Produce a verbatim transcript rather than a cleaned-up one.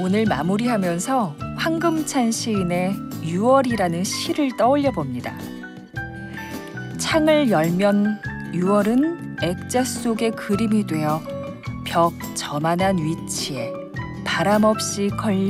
오늘 마무리하면서 황금찬 시인의 유월이라는 시를 떠올려 봅니다. 창을 열면 유월은 액자 속의 그림이 되어 벽 저만한 위치에 바람 없이 걸려